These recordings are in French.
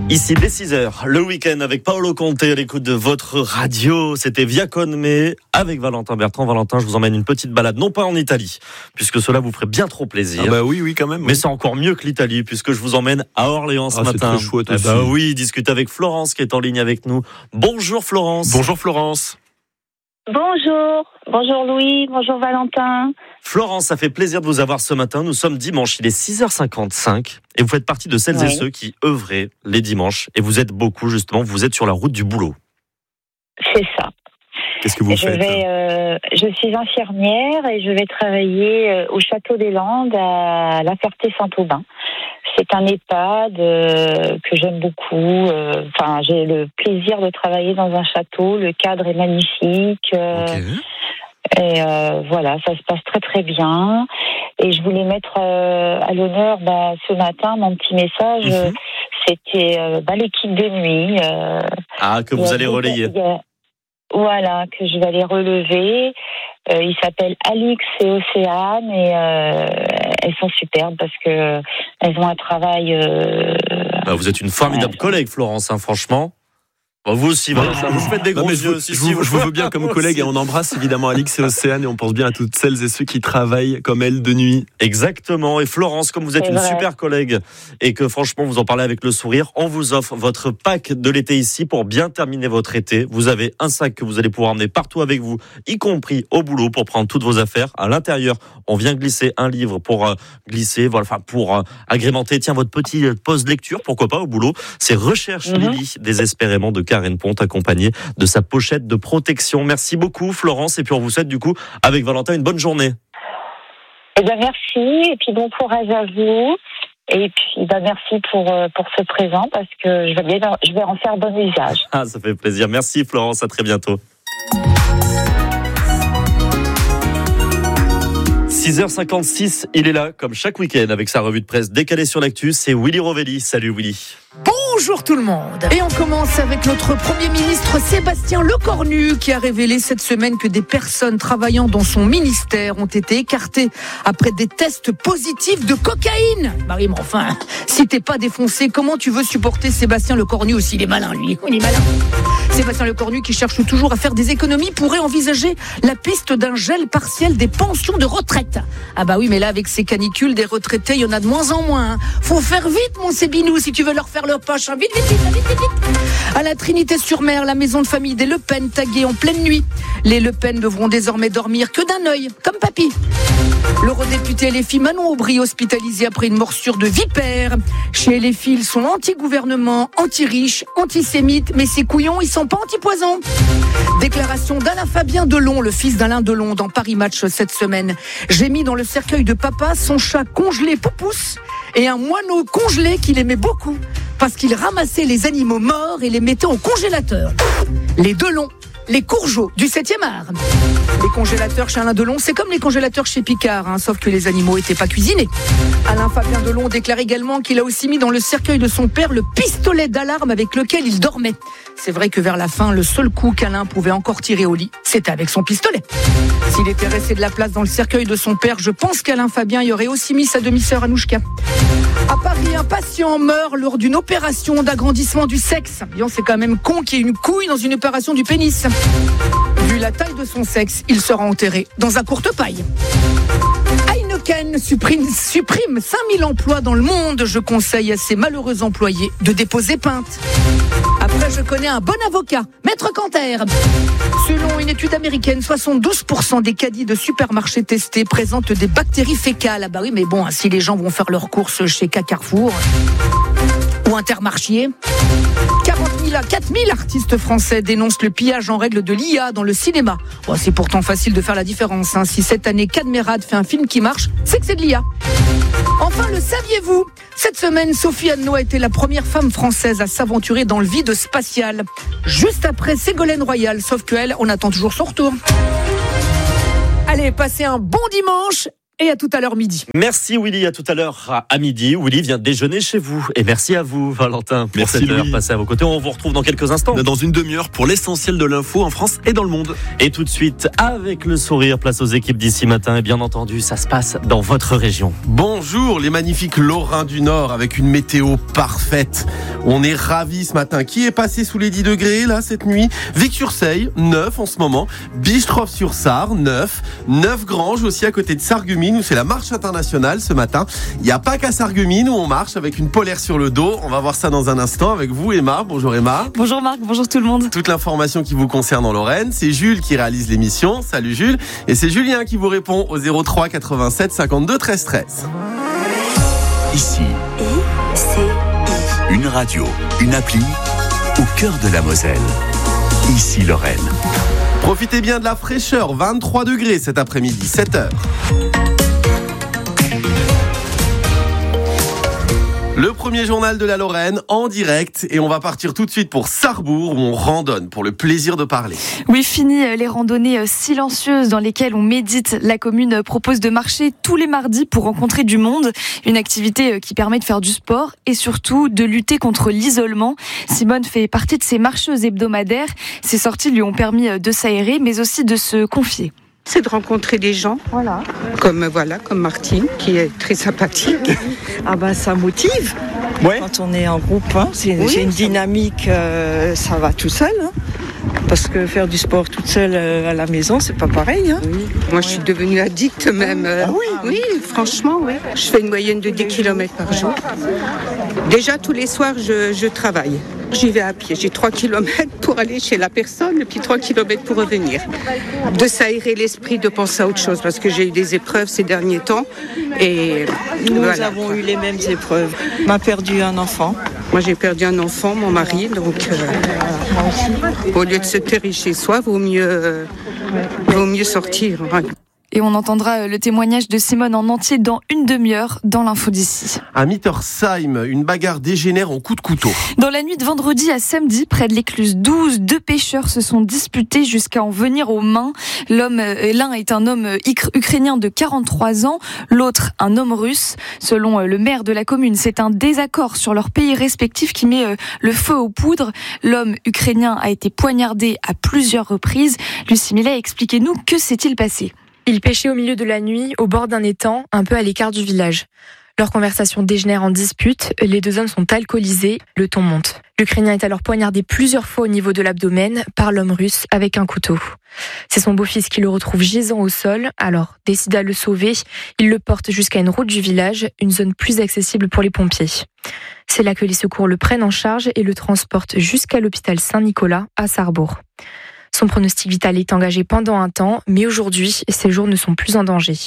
Ici dès 6h, le week-end avec Paolo Conte à l'écoute de votre radio. C'était Via Conme avec Valentin Bertrand. Valentin, je vous emmène une petite balade, non pas en Italie, puisque cela vous ferait bien trop plaisir. Ah bah oui, quand même. Mais c'est encore mieux que l'Italie, puisque je vous emmène à Orléans ce matin. C'est très chouette aussi. Bah oui, discuter avec Florence qui est en ligne avec nous. Bonjour Florence. Bonjour Florence. Bonjour Louis, bonjour Valentin. Florence, ça fait plaisir de vous avoir ce matin. Nous sommes dimanche, il est 6h55 et vous faites partie de celles et ceux qui œuvraient les dimanches. Et vous êtes beaucoup justement, vous êtes sur la route du boulot. C'est ça. Qu'est-ce que vous faites ? Je suis infirmière et je vais travailler au Château des Landes à La Ferté-Saint-Aubin. C'est un EHPAD que j'aime beaucoup. J'ai le plaisir de travailler dans un château. Le cadre est magnifique. Et voilà, ça se passe très très bien. Et je voulais mettre à l'honneur ce matin mon petit message. C'était l'équipe de nuit. Que vous allez relayer. Voilà, que je vais aller relever. Ils s'appellent Alix et Océane et elles sont superbes parce que elles ont un travail. Vous êtes une formidable collègue, Florence, franchement. Vous aussi, Valentin, vous faites des gros yeux. Je vous veux bien comme collègue et on embrasse évidemment Alix et Océane et on pense bien à toutes celles et ceux qui travaillent comme elles de nuit. Exactement. Et Florence, comme vous êtes une super collègue et que franchement vous en parlez avec le sourire, on vous offre votre pack de l'été ici pour bien terminer votre été. Vous avez un sac que vous allez pouvoir emmener partout avec vous, y compris au boulot pour prendre toutes vos affaires. À l'intérieur, on vient glisser un livre pour pour agrémenter votre petit pause lecture, pourquoi pas au boulot. C'est Recherche Lily désespérément de Karen Ponte, accompagnée de sa pochette de protection. Merci beaucoup Florence et puis on vous souhaite du coup avec Valentin une bonne journée. Merci et puis bon courage à vous et puis merci pour ce présent parce que je vais en faire bon usage. Ça fait plaisir. Merci Florence, à très bientôt. 6h56, il est là, comme chaque week-end, avec sa revue de presse décalée sur l'actu. C'est Willy Rovelli. Salut Willy. Bonjour tout le monde. Et on commence avec notre Premier ministre Sébastien Lecornu qui a révélé cette semaine que des personnes travaillant dans son ministère ont été écartées après des tests positifs de cocaïne. Oui, mais enfin, si t'es pas défoncé, comment tu veux supporter Sébastien Lecornu aussi? Il est malin, lui. Il est malin. Sébastien Lecornu, qui cherche toujours à faire des économies, pourrait envisager la piste d'un gel partiel des pensions de retraite. Oui, mais là, avec ces canicules, des retraités, il y en a de moins en moins. Faut faire vite, mon Sébinou, si tu veux leur faire leur poche. Vite. À la Trinité-sur-Mer, la maison de famille des Le Pen, taguée en pleine nuit. Les Le Pen devront désormais dormir que d'un œil, comme papy. L'eurodéputé LFI Manon Aubry, hospitalisé après une morsure de vipère. Chez LFI, ils sont anti-gouvernement, anti-riches, antisémites, mais ces couillons, ils sont pas anti-poison. Déclaration d'Alain Fabien Delon, le fils d'Alain Delon, dans Paris Match cette semaine. J'ai mis dans le cercueil de papa son chat congelé Poupousse et un moineau congelé qu'il aimait beaucoup parce qu'il ramassait les animaux morts et les mettait au congélateur. Les Delon, les Courgeaux du 7e art. Les congélateurs chez Alain Delon, c'est comme les congélateurs chez Picard, sauf que les animaux n'étaient pas cuisinés. Alain Fabien Delon déclare également qu'il a aussi mis dans le cercueil de son père le pistolet d'alarme avec lequel il dormait. C'est vrai que vers la fin, le seul coup qu'Alain pouvait encore tirer au lit, c'était avec son pistolet. S'il était resté de la place dans le cercueil de son père, je pense qu'Alain Fabien y aurait aussi mis sa demi-sœur Anouchka. À Paris, un patient meurt lors d'une opération d'agrandissement du sexe. C'est quand même con qu'il y ait une couille dans une opération du pénis. Vu la taille de son sexe, il sera enterré dans un courte-paille. Heineken supprime 5000 emplois dans le monde. Je conseille à ces malheureux employés de déposer plainte. Après, je connais un bon avocat, Maître Canter. Selon une étude américaine, 72% des caddies de supermarchés testés présentent des bactéries fécales. Oui, mais bon, si les gens vont faire leurs courses chez Carrefour ou Intermarché. 4 000 artistes français dénoncent le pillage en règle de l'IA dans le cinéma. C'est pourtant facile de faire la différence. Si cette année Cadmerade fait un film qui marche, c'est que c'est de l'IA. Enfin, le saviez-vous ? Cette semaine, Sophie Anneau a été la première femme française à s'aventurer dans le vide spatial. Juste après Ségolène Royal, sauf qu'elle, on attend toujours son retour. Allez, passez un bon dimanche. Et à tout à l'heure midi. Merci Willy, à tout à l'heure à midi. Willy vient déjeuner chez vous. Et merci à vous Valentin pour Merci, cette heure Louis. passée à vos côtés. On vous retrouve dans quelques instants. Dans une demi-heure pour l'essentiel de l'info en France et dans le monde. Et tout de suite, avec le sourire, place aux équipes d'ici matin. Et bien entendu, ça se passe dans votre région. Bonjour les magnifiques Lorrains du Nord avec une météo parfaite. On est ravis ce matin. Qui est passé sous les 10 degrés là cette nuit? Vic-sur-Seille, 9 en ce moment. Bistrov-sur-Sarre, 9. 9 Granges aussi à côté de Sarreguemines où c'est la marche internationale ce matin. Il n'y a pas qu'à Sarreguemines où on marche avec une polaire sur le dos. On va voir ça dans un instant avec vous Emma. Bonjour Emma. Bonjour Marc, bonjour tout le monde. Toute l'information qui vous concerne en Lorraine, c'est Jules qui réalise l'émission. Salut Jules. Et c'est Julien qui vous répond au 03 87 52 13 13. Ici, une radio, une appli au cœur de la Moselle. Ici Lorraine. Profitez bien de la fraîcheur, 23 degrés cet après-midi, 7h. Le premier journal de la Lorraine en direct et on va partir tout de suite pour Sarrebourg où on randonne pour le plaisir de parler. Oui, fini les randonnées silencieuses dans lesquelles on médite. La commune propose de marcher tous les mardis pour rencontrer du monde. Une activité qui permet de faire du sport et surtout de lutter contre l'isolement. Simone fait partie de ces marcheuses hebdomadaires. Ces sorties lui ont permis de s'aérer mais aussi de se confier. C'est de rencontrer des gens, comme Martine, qui est très sympathique. Ça motive. Ouais. Quand on est en groupe, c'est une dynamique, ça va tout seul. Parce que faire du sport toute seule à la maison, c'est pas pareil. Oui. Moi, je suis devenue addicte même. Oui, franchement, oui. Je fais une moyenne de 10 km par jour. Déjà, tous les soirs, je travaille. J'y vais à pied. J'ai 3 km pour aller chez la personne et puis 3 km pour revenir. De s'aérer l'esprit, de penser à autre chose. Parce que j'ai eu des épreuves ces derniers temps. Et Nous avons eu les mêmes épreuves. On a perdu un enfant. Moi, j'ai perdu un enfant, mon mari. Donc, au lieu de se terrer chez soi, vaut mieux sortir. Et on entendra le témoignage de Simone en entier dans une demi-heure dans l'info d'ici. À Mittersheim, une bagarre dégénère en coups de couteau. Dans la nuit de vendredi à samedi, près de l'écluse 12, 2 pêcheurs se sont disputés jusqu'à en venir aux mains. L'un est un homme ukrainien de 43 ans, l'autre un homme russe. Selon le maire de la commune, c'est un désaccord sur leurs pays respectifs qui met le feu aux poudres. L'homme ukrainien a été poignardé à plusieurs reprises. Lucie Millet, expliquez-nous, que s'est-il passé ? Ils pêchaient au milieu de la nuit, au bord d'un étang, un peu à l'écart du village. Leur conversation dégénère en dispute, les deux hommes sont alcoolisés, le ton monte. L'Ukrainien est alors poignardé plusieurs fois au niveau de l'abdomen par l'homme russe avec un couteau. C'est son beau-fils qui le retrouve gisant au sol, alors décide à le sauver. Il le porte jusqu'à une route du village, une zone plus accessible pour les pompiers. C'est là que les secours le prennent en charge et le transportent jusqu'à l'hôpital Saint-Nicolas à Sarrebourg. Son pronostic vital est engagé pendant un temps, mais aujourd'hui, ses jours ne sont plus en danger.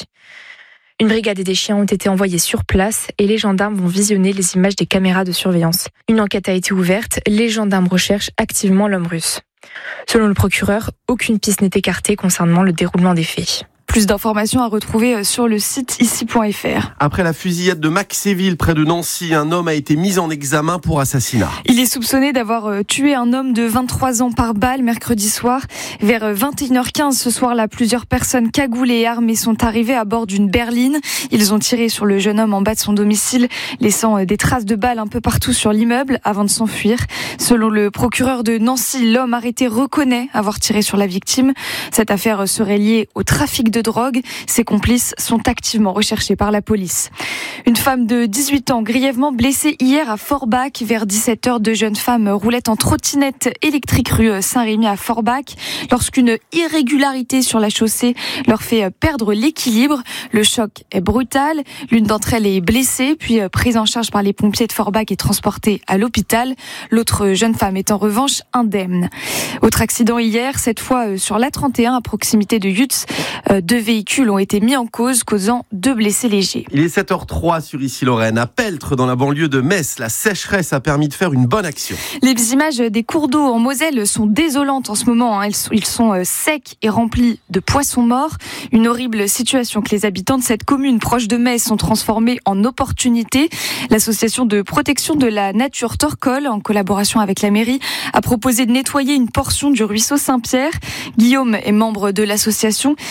Une brigade et des chiens ont été envoyés sur place et les gendarmes vont visionner les images des caméras de surveillance. Une enquête a été ouverte, les gendarmes recherchent activement l'homme russe. Selon le procureur, aucune piste n'est écartée concernant le déroulement des faits. Plus d'informations à retrouver sur le site ici.fr. Après la fusillade de Maxéville près de Nancy, un homme a été mis en examen pour assassinat. Il est soupçonné d'avoir tué un homme de 23 ans par balle mercredi soir. Vers 21h15 ce soir-là, plusieurs personnes cagoulées et armées sont arrivées à bord d'une berline. Ils ont tiré sur le jeune homme en bas de son domicile, laissant des traces de balles un peu partout sur l'immeuble avant de s'enfuir. Selon le procureur de Nancy, l'homme arrêté reconnaît avoir tiré sur la victime. Cette affaire serait liée au trafic de drogue. Ses complices sont activement recherchés par la police. Une femme de 18 ans grièvement blessée hier à Forbach. Vers 17h, 2 jeunes femmes roulaient en trottinette électrique rue Saint-Rémy à Forbach lorsqu'une irrégularité sur la chaussée leur fait perdre l'équilibre. Le choc est brutal. L'une d'entre elles est blessée, puis prise en charge par les pompiers de Forbach et transportée à l'hôpital. L'autre jeune femme est en revanche indemne. Autre accident hier, cette fois sur l'A31 à proximité de Yutz. 2 véhicules ont été mis en cause, causant 2 blessés légers. Il est 7h03 sur Ici Lorraine. À Peltre, dans la banlieue de Metz, la sécheresse a permis de faire une bonne action. Les images des cours d'eau en Moselle sont désolantes en ce moment. Ils sont secs et remplis de poissons morts. Une horrible situation que les habitants de cette commune proche de Metz ont transformée en opportunité. L'association de protection de la nature Torcol, en collaboration avec la mairie, a proposé de nettoyer une portion du ruisseau Saint-Pierre. Guillaume est membre de l'association. Il fait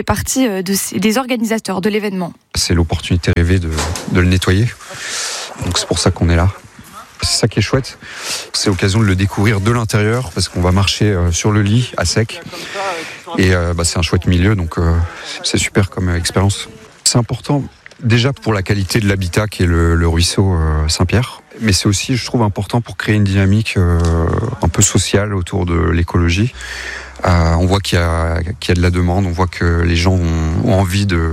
partie des organisateurs de l'événement. C'est l'opportunité rêvée de le nettoyer. Donc c'est pour ça qu'on est là. C'est ça qui est chouette. C'est l'occasion de le découvrir de l'intérieur parce qu'on va marcher sur le lit à sec. Et c'est un chouette milieu, donc c'est super comme expérience. C'est important déjà pour la qualité de l'habitat qui est le ruisseau Saint-Pierre. Mais c'est aussi, je trouve, important pour créer une dynamique un peu sociale autour de l'écologie. On voit qu'il y a de la demande, on voit que les gens ont envie de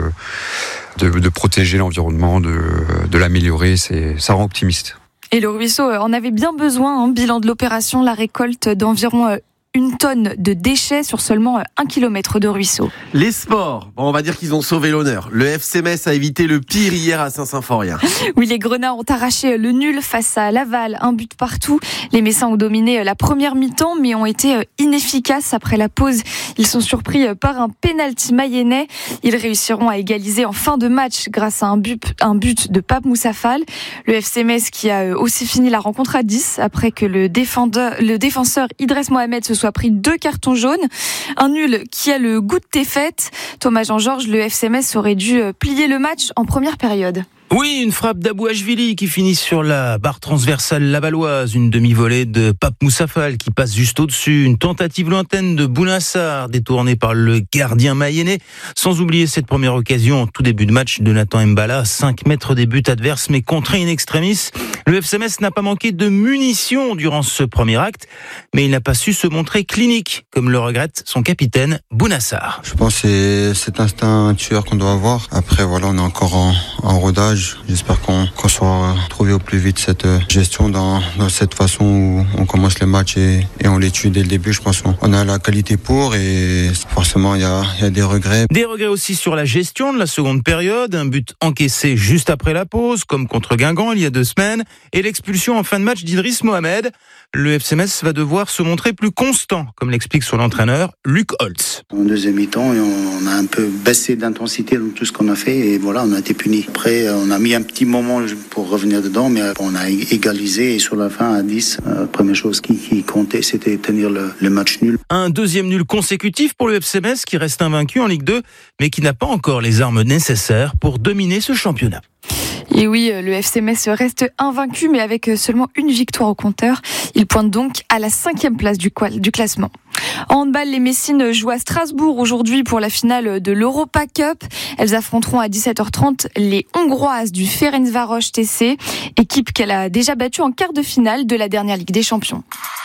protéger l'environnement, de l'améliorer. Ça rend optimiste. Et le ruisseau en avait bien besoin. Bilan de l'opération, la récolte d'environ 1 tonne de déchets sur seulement 1 kilomètre de ruisseau. Les sports, on va dire qu'ils ont sauvé l'honneur. Le FC Metz a évité le pire hier à Saint-Symphorien. Oui, les Grenats ont arraché le nul face à Laval, 1 but partout. Les Messins ont dominé la première mi-temps, mais ont été inefficaces après la pause. Ils sont surpris par un pénalty mayennais. Ils réussiront à égaliser en fin de match grâce à un but de Pape Moussafal. Le FC Metz qui a aussi fini la rencontre à 10 après que le défenseur Idriss Mohamed se soit pris 2 cartons jaunes. Un nul qui a le goût de défaite. Thomas Jean-Georges, le FC Metz aurait dû plier le match en première période. Oui, une frappe d'Abouachvili qui finit sur la barre transversale lavalloise, une demi-volée de Pape Moussafal qui passe juste au-dessus, une tentative lointaine de Bounassar détournée par le gardien mayennais, sans oublier cette première occasion en tout début de match de Nathan Mbala, 5 mètres des buts adverses mais contré in extremis. Le FC Metz n'a pas manqué de munitions durant ce premier acte, mais il n'a pas su se montrer clinique, comme le regrette son capitaine Bounassar. Je pense que c'est cet instinct tueur qu'on doit avoir. Après voilà, on est encore en rodage. J'espère qu'on saura trouver au plus vite cette gestion dans cette façon où on commence le match et on les tue dès le début. Je pense qu'on a la qualité pour et forcément il y a des regrets. Des regrets aussi sur la gestion de la seconde période, un but encaissé juste après la pause, comme contre Guingamp il y a 2 semaines, et l'expulsion en fin de match d'Idriss Mohamed. Le FC Metz va devoir se montrer plus constant, comme l'explique son entraîneur, Luc Holtz. En deuxième mi-temps, on a un peu baissé d'intensité dans tout ce qu'on a fait et voilà, on a été punis. Après, on a mis un petit moment pour revenir dedans, mais on a égalisé et sur la fin à 10, la première chose qui comptait, c'était tenir le match nul. Un deuxième nul consécutif pour le FC Metz qui reste invaincu en Ligue 2, mais qui n'a pas encore les armes nécessaires pour dominer ce championnat. Et oui, le FC Metz reste invaincu, mais avec seulement 1 victoire au compteur. Il pointe donc à la 5e place du classement. En handball, les Messines jouent à Strasbourg aujourd'hui pour la finale de l'Europa Cup. Elles affronteront à 17h30 les Hongroises du Ferencváros TC, équipe qu'elle a déjà battue en quart de finale de la dernière Ligue des Champions.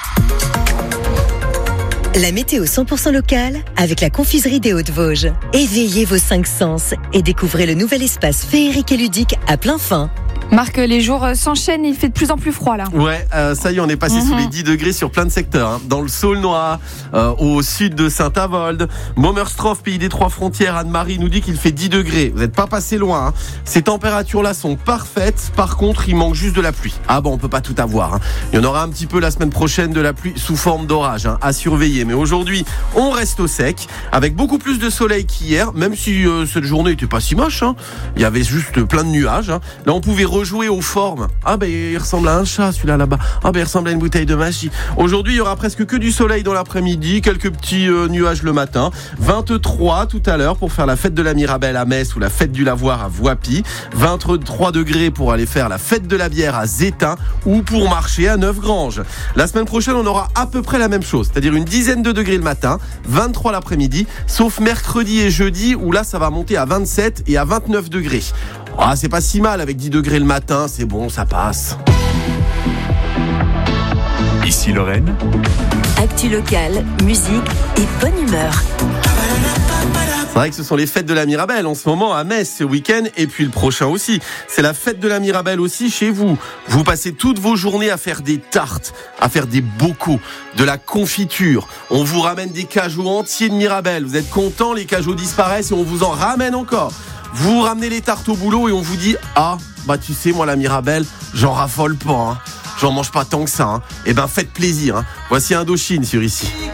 La météo 100% locale avec la confiserie des Hauts-de-Vosges. Éveillez vos 5 sens et découvrez le nouvel espace féerique et ludique à plein fin. Marc, les jours s'enchaînent et il fait de plus en plus froid là. Ouais, ça y est, on est passé sous les 10 degrés sur plein de secteurs. Dans le Saulnois, au sud de Saint-Avold, Momerstroff, pays des 3 frontières, Anne-Marie nous dit qu'il fait 10 degrés. Vous n'êtes pas passé loin. Ces températures-là sont parfaites. Par contre, il manque juste de la pluie. Ah bon, on peut pas tout avoir. Il y en aura un petit peu la semaine prochaine de la pluie sous forme d'orage à surveiller. Mais aujourd'hui, on reste au sec avec beaucoup plus de soleil qu'hier, même si cette journée n'était pas si moche. Il y avait juste plein de nuages. Là, on pouvait rejouer aux formes. Ah ben il ressemble à un chat celui-là là-bas. Ah ben il ressemble à une bouteille de magie. Aujourd'hui il y aura presque que du soleil dans l'après-midi, quelques petits nuages le matin. 23 tout à l'heure pour faire la fête de la Mirabelle à Metz ou la fête du Lavoir à Voipy. 23 degrés pour aller faire la fête de la bière à Zétain ou pour marcher à Neufgrange. La semaine prochaine on aura à peu près la même chose, c'est-à-dire une dizaine de degrés le matin, 23 l'après-midi, sauf mercredi et jeudi où là ça va monter à 27 et à 29 degrés. Ah, c'est pas si mal avec 10 degrés le matin, c'est bon, ça passe. Ici Lorraine. Actu locale, musique et bonne humeur. C'est vrai que ce sont les fêtes de la Mirabelle en ce moment à Metz ce week-end et puis le prochain aussi. C'est la fête de la Mirabelle aussi chez vous. Vous passez toutes vos journées à faire des tartes, à faire des bocaux, de la confiture. On vous ramène des cajots entiers de Mirabelle. Vous êtes contents, les cajots disparaissent et on vous en ramène encore. Vous ramenez les tartes au boulot et on vous dit « Ah, bah tu sais, moi la Mirabelle, j'en raffole pas, j'en mange pas tant que ça. » Eh ben faites plaisir. Voici Indochine sur Ici.